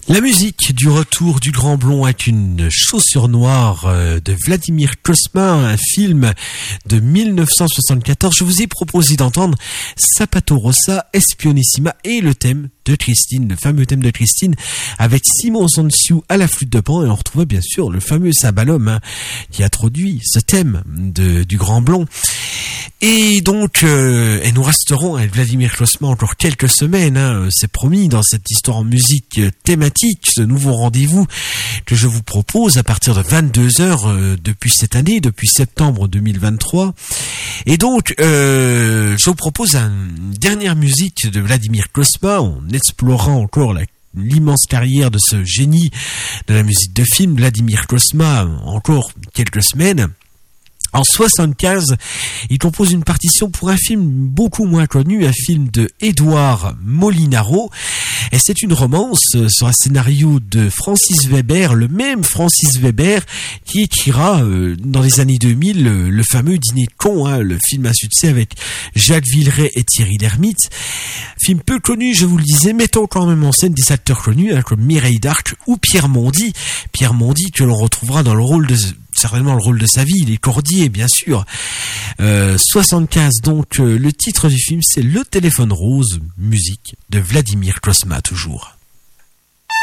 La musique du retour du Grand Blond avec une chaussure noire de Vladimir Cosma, un film de 1974. Je vous ai proposé d'entendre Zapato Rosa, Espionissima et le thème de Christine, le fameux thème de Christine avec Simon Sanciu à la flûte de pan, et on retrouvait bien sûr le fameux Sabalom qui introduit ce thème du Grand Blond. Et donc, et nous resterons avec Vladimir Cosma encore quelques semaines, c'est promis, dans cette histoire en musique thématique, ce nouveau rendez-vous que je vous propose à partir de 22h depuis cette année, depuis septembre 2023. Et donc, je vous propose une dernière musique de Vladimir Cosma, en explorant encore l'immense carrière de ce génie de la musique de film, Vladimir Cosma, encore quelques semaines. En 75, il compose une partition pour un film beaucoup moins connu, un film de Édouard Molinaro, et c'est une romance sur un scénario de Francis Weber, le même Francis Weber qui écrira dans les années 2000 le fameux Dîner de cons, le film à succès avec Jacques Villeray et Thierry Lhermitte. Film peu connu, je vous le disais, mettant quand même en scène des acteurs connus comme Mireille d'Arc ou Pierre Mondy que l'on retrouvera dans certainement le rôle de sa vie, les Cordiers, bien sûr. 75, donc, le titre du film, c'est Le téléphone rose, musique de Vladimir Cosma, toujours.